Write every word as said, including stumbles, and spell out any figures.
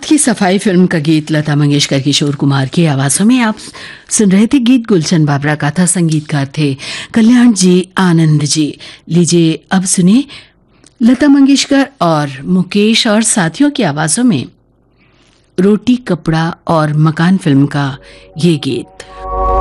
की सफाई फिल्म का गीत लता मंगेशकर, किशोर कुमार की आवाजों में आप सुन रहे थे। गीत गुलशन बाबरा का था, संगीतकार थे कल्याण जी, आनंद जी। लीजिए अब सुनिए लता मंगेशकर और मुकेश और साथियों की आवाजों में रोटी कपड़ा और मकान फिल्म का ये गीत।